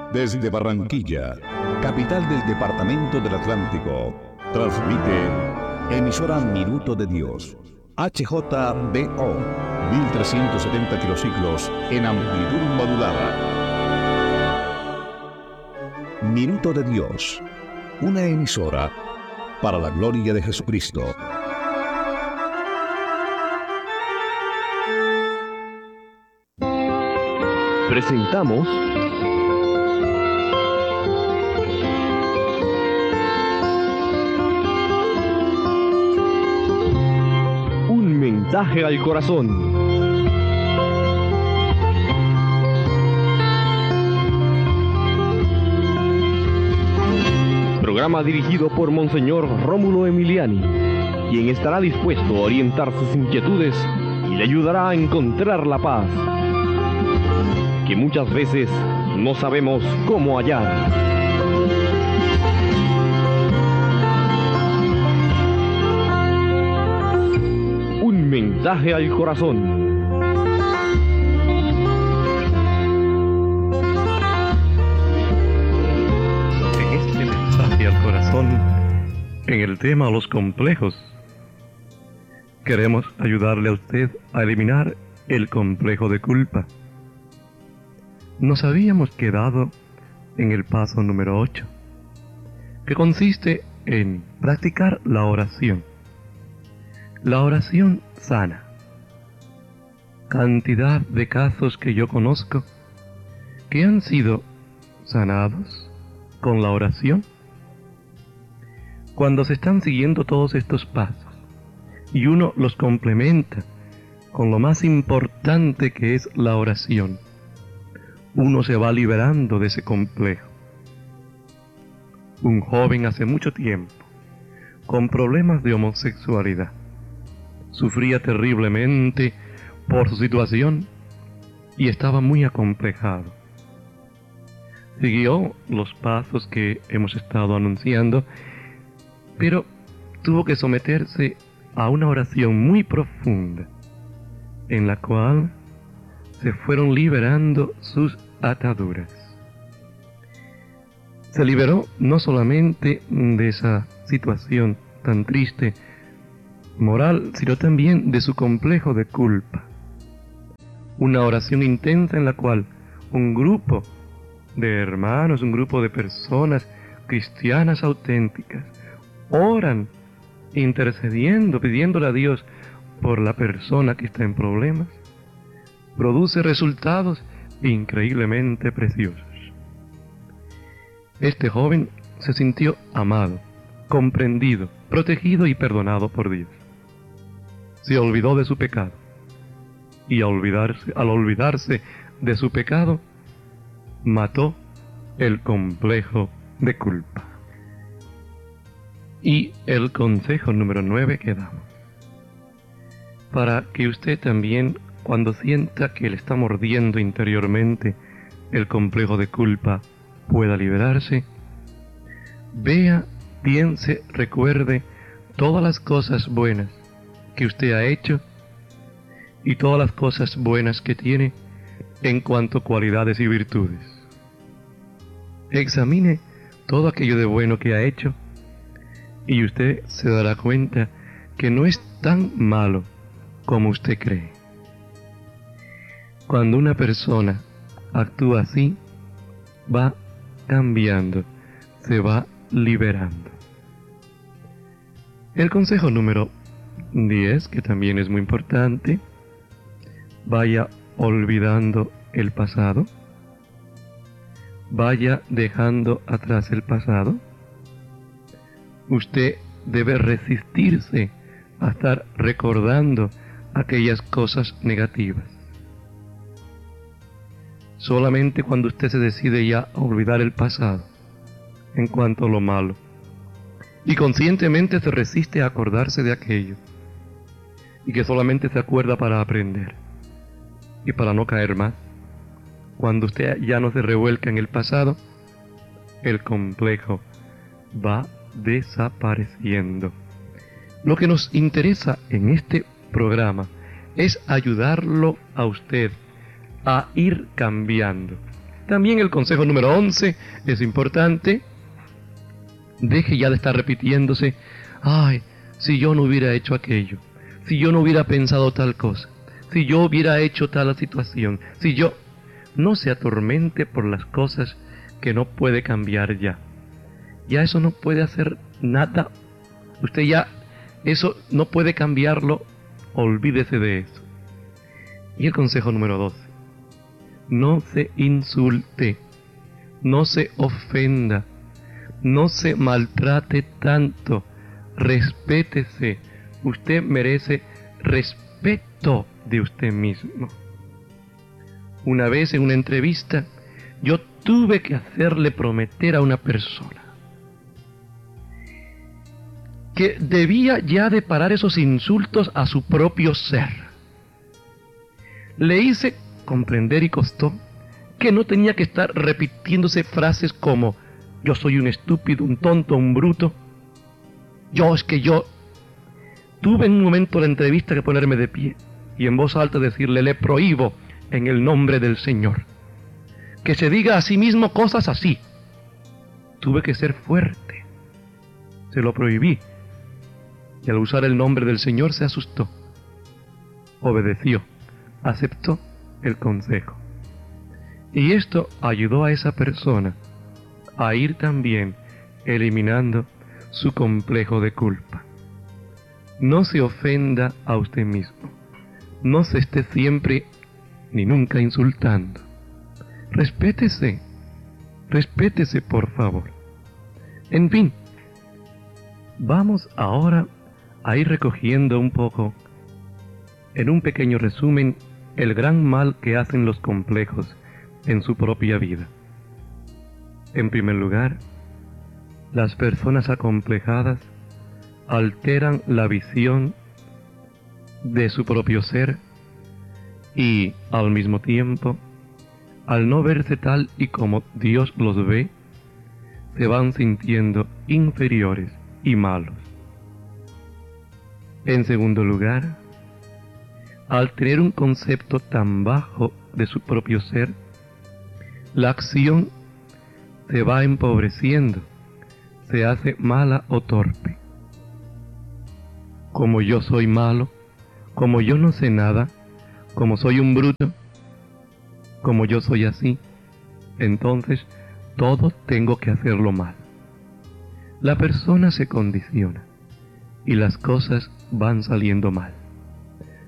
Desde Barranquilla, capital del Departamento del Atlántico, transmite emisora Minuto de Dios, HJBO, 1370 kilociclos en amplitud modulada. Minuto de Dios, una emisora para la gloria de Jesucristo. Presentamos Un mensaje al corazón. Programa dirigido por Monseñor Rómulo Emiliani, quien estará dispuesto a orientar sus inquietudes y le ayudará a encontrar la paz que muchas veces no sabemos cómo hallar. Un mensaje al corazón. En este mensaje al corazón, en el tema los complejos, queremos ayudarle a usted a eliminar el complejo de culpa. Nos habíamos quedado en el paso número 8, que consiste en practicar la oración. La oración sana. Cantidad de casos que yo conozco que han sido sanados con la oración. Cuando se están siguiendo todos estos pasos y uno los complementa con lo más importante que es la oración, uno se va liberando de ese complejo. Un joven hace mucho tiempo, con problemas de homosexualidad, sufría terriblemente por su situación y estaba muy acomplejado. Siguió los pasos que hemos estado anunciando, pero tuvo que someterse a una oración muy profunda, en la cual se fueron liberando sus ataduras. Se liberó no solamente de esa situación tan triste moral, sino también de su complejo de culpa. Una oración intensa en la cual un grupo de hermanos, un grupo de personas cristianas auténticas oran, intercediendo, pidiéndole a Dios por la persona que está en problemas, produce resultados increíblemente preciosos. Este joven se sintió amado, comprendido, protegido y perdonado por Dios. Se olvidó de su pecado y al olvidarse de su pecado, mató el complejo de culpa. Y el consejo número 9 que damos, para que usted también, cuando sienta que le está mordiendo interiormente el complejo de culpa, pueda liberarse, vea, piense, recuerde todas las cosas buenas que usted ha hecho y todas las cosas buenas que tiene en cuanto a cualidades y virtudes. Examine todo aquello de bueno que ha hecho y usted se dará cuenta que no es tan malo como usted cree. Cuando una persona actúa así, va cambiando, se va liberando. El consejo número 10, que también es muy importante, vaya olvidando el pasado, vaya dejando atrás el pasado. Usted debe resistirse a estar recordando aquellas cosas negativas. Solamente cuando usted se decide ya a olvidar el pasado en cuanto a lo malo y conscientemente se resiste a acordarse de aquello y que solamente se acuerda para aprender y para no caer más, cuando usted ya no se revuelca en el pasado, el complejo va desapareciendo. Lo que nos interesa en este programa es ayudarlo a usted a ir cambiando, También el consejo número 11 es importante. Deje ya de estar repitiéndose, ay, si yo no hubiera hecho aquello, si yo no hubiera pensado tal cosa, si yo hubiera hecho tal situación, si yo... No se atormente por las cosas que no puede cambiar ya. Ya eso no puede hacer nada. Usted ya, eso no puede cambiarlo, olvídese de eso. Y el consejo número 12. No se insulte, no se ofenda, no se maltrate tanto, respétese. Usted merece respeto de usted mismo. Una vez en una entrevista, yo tuve que hacerle prometer a una persona que debía ya de parar esos insultos a su propio ser. Le hice comprender y costó que no tenía que estar repitiéndose frases como yo soy un estúpido, un tonto, un bruto. Yo tuve en un momento de la entrevista que ponerme de pie y en voz alta decirle, le prohíbo en el nombre del Señor que se diga a sí mismo cosas así. Tuve que ser fuerte, se lo prohibí, y al usar el nombre del Señor se asustó, obedeció, aceptó el consejo, y esto ayudó a esa persona a ir también eliminando su complejo de culpa. No se ofenda a usted mismo, no se esté siempre ni nunca insultando. Respétese por favor. En fin, vamos ahora a ir recogiendo un poco, en un pequeño resumen, el gran mal que hacen los complejos en su propia vida. En primer lugar, las personas acomplejadas alteran la visión de su propio ser y, al mismo tiempo, al no verse tal y como Dios los ve, se van sintiendo inferiores y malos. En segundo lugar, al tener un concepto tan bajo de su propio ser, la acción se va empobreciendo, se hace mala o torpe. Como yo soy malo, como yo no sé nada, como soy un bruto, como yo soy así, entonces todo tengo que hacerlo mal. La persona se condiciona y las cosas van saliendo mal.